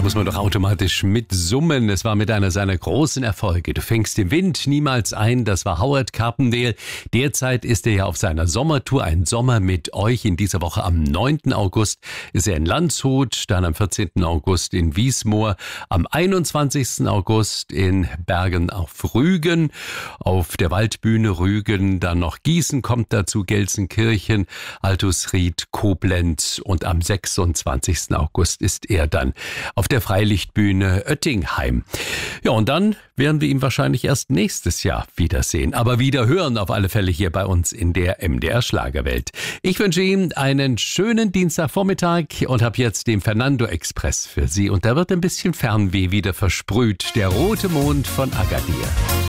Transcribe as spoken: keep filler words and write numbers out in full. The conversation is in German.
muss man doch automatisch mitsummen. Es war mit einer seiner großen Erfolge. Du fängst den Wind niemals ein. Das war Howard Carpendale. Derzeit ist er ja auf seiner Sommertour. Ein Sommer mit euch. In dieser Woche am neunten August ist er in Landshut, dann am vierzehnten August in Wiesmoor, am einundzwanzigsten August in Bergen auf Rügen, auf der Waldbühne Rügen, dann noch Gießen kommt dazu, Gelsenkirchen, Altusried, Koblenz und am sechsundzwanzigsten August ist er dann auf der Freilichtbühne Oettingheim. Ja, und dann werden wir ihn wahrscheinlich erst nächstes Jahr wiedersehen, aber wieder hören auf alle Fälle hier bei uns in der M D R Schlagerwelt. Ich wünsche Ihnen einen schönen Dienstagvormittag und habe jetzt den Fernando Express für Sie und da wird ein bisschen Fernweh wieder versprüht, der rote Mond von Agadir.